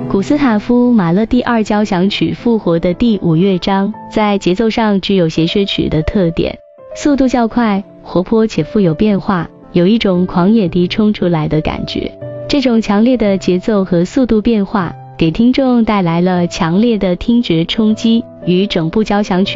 古斯塔夫·马勒第二交响曲复活的第5乐章在节奏上具有协谑曲的特点，速度较快，活泼且富有变化，有一种狂野地冲出来的感觉。这种强烈的节奏和速度变化给听众带来了强烈的听觉冲击，与整部交响曲